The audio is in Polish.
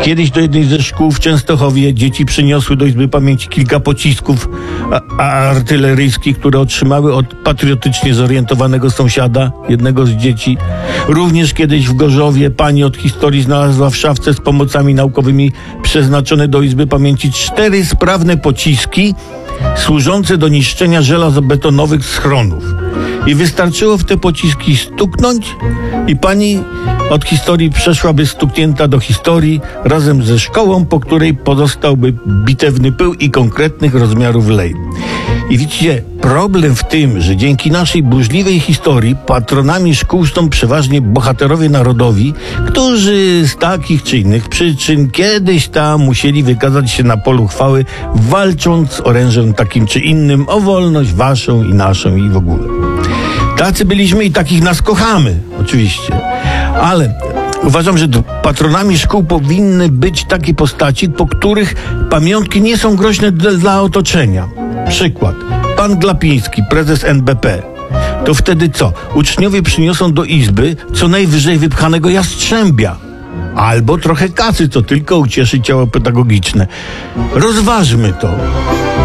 Kiedyś do jednej ze szkół w Częstochowie dzieci przyniosły do Izby Pamięci kilka pocisków artyleryjskich, które otrzymały od patriotycznie zorientowanego sąsiada, jednego z dzieci. Również kiedyś w Gorzowie pani od historii znalazła w szafce z pomocami naukowymi przeznaczone do Izby Pamięci 4 sprawne pociski służące do niszczenia żelazobetonowych schronów. I wystarczyło w te pociski stuknąć i pani od historii przeszłaby stuknięta do historii razem ze szkołą, po której pozostałby bitewny pył i konkretnych rozmiarów lej. I widzicie, problem w tym, że dzięki naszej burzliwej historii patronami szkół są przeważnie bohaterowie narodowi, którzy z takich czy innych przyczyn kiedyś tam musieli wykazać się na polu chwały, walcząc orężem takim czy innym o wolność waszą i naszą i w ogóle. Tacy byliśmy i takich nas kochamy, oczywiście. Ale uważam, że patronami szkół powinny być takie postaci, po których pamiątki nie są groźne dla otoczenia. Przykład. Pan Glapiński, prezes NBP. To wtedy co? Uczniowie przyniosą do izby co najwyżej wypchanego jastrzębia. Albo trochę kasy, co tylko ucieszy ciało pedagogiczne. Rozważmy to.